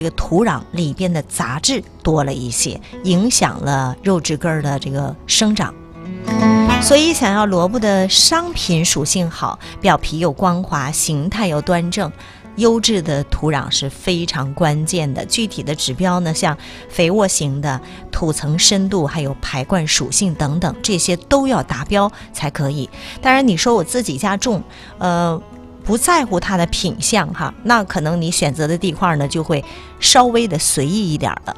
这个土壤里边的杂质多了一些，影响了肉质根的这个生长。所以想要萝卜的商品属性好，表皮又光滑，形态又端正，优质的土壤是非常关键的。具体的指标呢，像肥沃型的、土层深度，还有排灌属性等等，这些都要达标才可以。当然你说我自己家种不在乎它的品相哈，那可能你选择的地块呢就会稍微的随意一点了。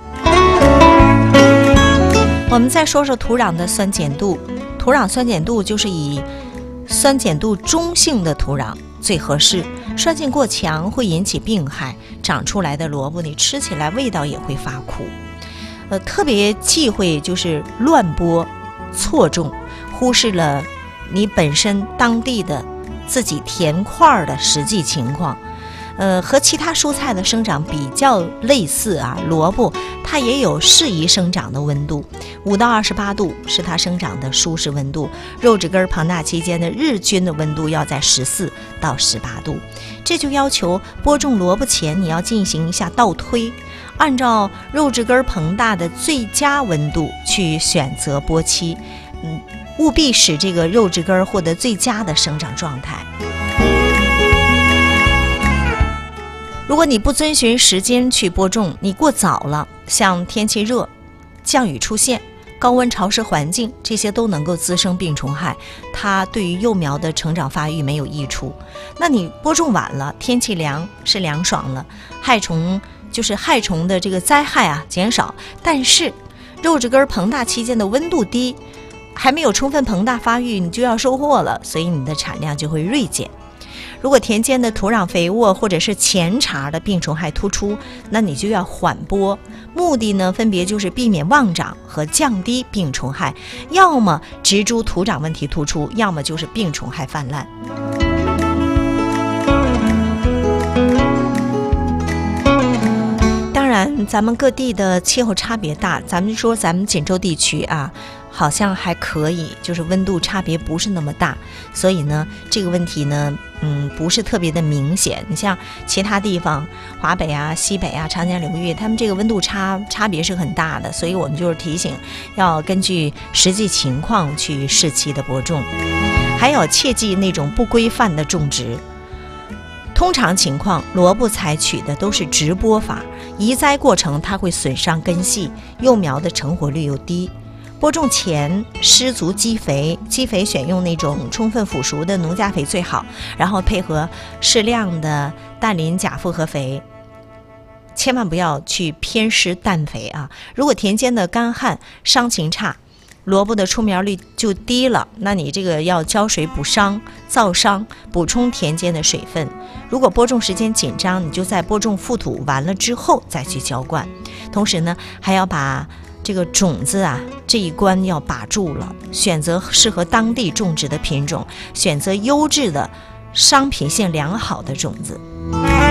我们再说说土壤的酸碱度。土壤酸碱度就是以酸碱度中性的土壤最合适，酸性过强会引起病害，长出来的萝卜你吃起来味道也会发苦。特别忌讳就是乱播错种，忽视了你本身当地的自己田块的实际情况。和其他蔬菜的生长比较类似啊，萝卜它也有适宜生长的温度，5到28度是它生长的舒适温度。肉质根膨大期间的日均的温度要在14到18度，这就要求播种萝卜前你要进行一下倒推，按照肉质根膨大的最佳温度去选择播期，务必使这个肉质根获得最佳的生长状态。如果你不遵循时间去播种，你过早了，像天气热、降雨出现、高温潮湿环境，这些都能够滋生病虫害，它对于幼苗的成长发育没有益处。那你播种晚了，天气凉是凉爽了，害虫的这个灾害啊减少，但是肉质根膨大期间的温度低，还没有充分膨大发育，你就要收获了，所以你的产量就会锐减。如果田间的土壤肥沃或者是前茬的病虫害突出，那你就要缓播，目的呢分别就是避免旺长和降低病虫害，要么植株土壤问题突出，要么就是病虫害泛滥。当然咱们各地的气候差别大，咱们说咱们锦州地区啊好像还可以，就是温度差别不是那么大，所以呢这个问题呢不是特别的明显。你像其他地方，华北啊、西北啊、长江流域，他们这个温度差别是很大的，所以我们就是提醒要根据实际情况去适期的播种，还有切忌那种不规范的种植。通常情况，萝卜采取的都是直播法，移栽过程它会损伤根系，幼苗的成活率又低。播种前施足基肥，基肥选用那种充分腐熟的农家肥最好，然后配合适量的氮磷钾复合肥，千万不要去偏施氮肥啊！如果田间的干旱、伤情差，萝卜的出苗率就低了，那你这个要浇水补伤、造伤，补充田间的水分。如果播种时间紧张，你就在播种覆土完了之后再去浇灌。同时呢，还要把这个种子啊这一关要把住了，选择适合当地种植的品种，选择优质的商品性良好的种子。